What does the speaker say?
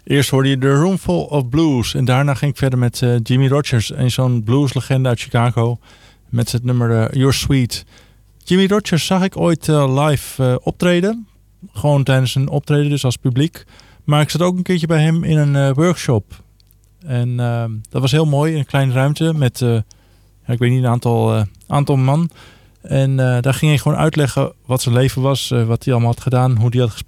Eerst hoorde je The Roomful of Blues. En daarna ging ik verder met Jimmy Rogers. En zo'n blueslegende uit Chicago. Met het nummer You're Sweet. Jimmy Rogers zag ik ooit live optreden. Gewoon tijdens een optreden, dus als publiek. Maar ik zat ook een keertje bij hem in een workshop. En dat was heel mooi. In een kleine ruimte met, ik weet niet, een aantal man. En daar ging hij gewoon uitleggen wat zijn leven was. Wat hij allemaal had gedaan. Hoe hij had gespeeld.